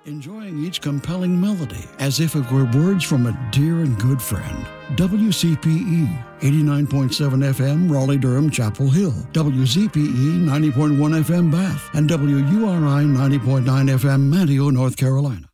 enjoying each compelling melody as if it were words from a dear and good friend. WCPE 89.7 FM, Raleigh-Durham, Chapel Hill. WZPE 90.1 FM, Bath. And WURI 90.9 FM, Manteo, North Carolina.